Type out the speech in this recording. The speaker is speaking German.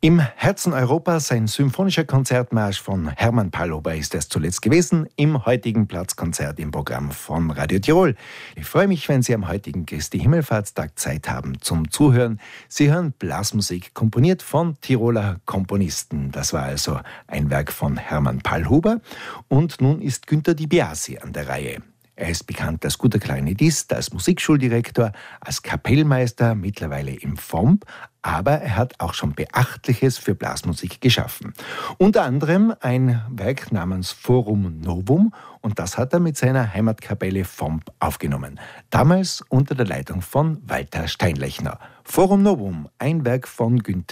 Im Herzen Europas ein symphonischer Konzertmarsch von Hermann Pallhuber ist es zuletzt gewesen, im heutigen Platzkonzert im Programm von Radio Tirol. Ich freue mich, wenn Sie am heutigen Christi Himmelfahrtstag Zeit haben zum Zuhören. Sie hören Blasmusik, komponiert von Tiroler Komponisten. Das war also ein Werk von Hermann Pallhuber. Und nun ist Günter Di Biasi an der Reihe. Er ist bekannt als guter Klarinettist, als Musikschuldirektor, als Kapellmeister, mittlerweile im FOMP, aber er hat auch schon Beachtliches für Blasmusik geschaffen. Unter anderem ein Werk namens Forum Novum, und das hat er mit seiner Heimatkapelle FOMP aufgenommen. Damals unter der Leitung von Walter Steinlechner. Forum Novum, ein Werk von Günter